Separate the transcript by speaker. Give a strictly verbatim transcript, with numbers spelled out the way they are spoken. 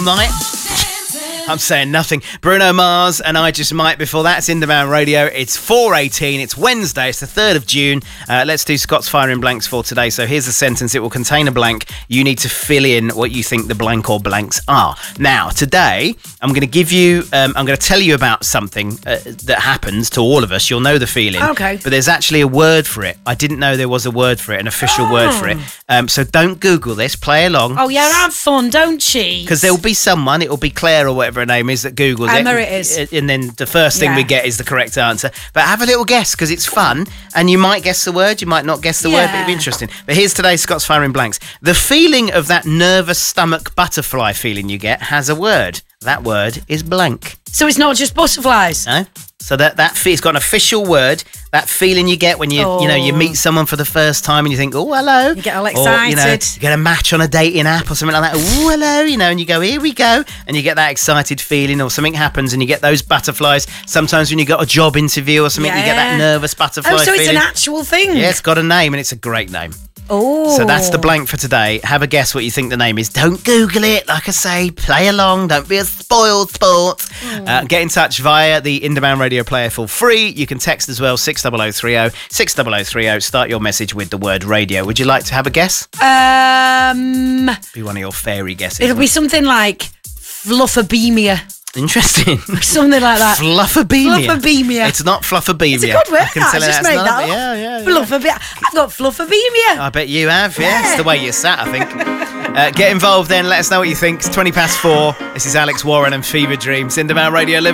Speaker 1: Might. I'm saying nothing. Bruno Mars and I Just Might. Before that, it's Indie Radio. It's four eighteen. It's Wednesday. It's the third of June. Uh, let's do Scott's Firing Blanks for today. So here's a sentence. It will contain a blank. You need to fill in what you think the blank or blanks are. Now, today, I'm going to give you, um, I'm going to tell you about something uh, that happens to all of us. You'll know the feeling.
Speaker 2: Okay.
Speaker 1: But there's actually a word for it. I didn't know there was a word for it, an official
Speaker 2: oh.
Speaker 1: word for it. Um, so don't Google this. Play along.
Speaker 2: Oh, yeah, have fun, don't cheat.
Speaker 1: Because there'll be someone, it'll be Claire or whatever her name is, that Googles
Speaker 2: Emma
Speaker 1: it.
Speaker 2: it is.
Speaker 1: And then the first thing
Speaker 2: Yeah.
Speaker 1: we get is the correct answer. But have a little guess, because it's fun, and you might guess the word, you might not guess the word, but it'll be
Speaker 2: Yeah.
Speaker 1: interesting. But here's today's Scott's Firing Blanks. The feeling of that nervous stomach butterfly feeling you get has a word. That word is blank.
Speaker 2: So it's not just butterflies?
Speaker 1: No? So that that fe- it's got an official word. That feeling you get when you
Speaker 2: Oh.
Speaker 1: you know you meet someone for the first time and you think, oh, hello.
Speaker 2: You get all
Speaker 1: Or, you know,
Speaker 2: excited.
Speaker 1: you get a match on a dating app or something like that. Oh, hello, you know, and you go, here we go, and you get that excited feeling, or something happens and you get those butterflies. Sometimes when you got a job interview or something, you get that
Speaker 2: Yeah.
Speaker 1: nervous butterfly
Speaker 2: Oh, so
Speaker 1: feeling.
Speaker 2: it's an actual thing?
Speaker 1: Yeah, it's got a name and it's a great name.
Speaker 2: Oh.
Speaker 1: So that's the blank for today. Have a guess what you think the name is. Don't Google it. Like I say, play along. Don't be a spoiled sport. Uh, get in touch via the Indie Radio player for free. You can text as well, six oh oh three oh, six oh oh three oh. Start your message with the word radio. Would you like to have a guess?
Speaker 2: Um,
Speaker 1: Be one of your fairy guesses.
Speaker 2: it'll be something like fluffabemia.
Speaker 1: Interesting.
Speaker 2: Something like that.
Speaker 1: Fluffabemia.
Speaker 2: Fluffabemia.
Speaker 1: It's not fluffabemia.
Speaker 2: It's a good word.
Speaker 1: I can
Speaker 2: that.
Speaker 1: tell
Speaker 2: I
Speaker 1: you
Speaker 2: just
Speaker 1: that's
Speaker 2: made
Speaker 1: not,
Speaker 2: that
Speaker 1: but
Speaker 2: up.
Speaker 1: Yeah, yeah, yeah.
Speaker 2: Fluffabemia. I've got fluffabemia.
Speaker 1: I bet you have, yeah. It's the way you're sat, I think. Uh, get involved then. Let us know what you think. It's twenty past four. This is Alex Warren and Fever Dreams. Indie Radio. Live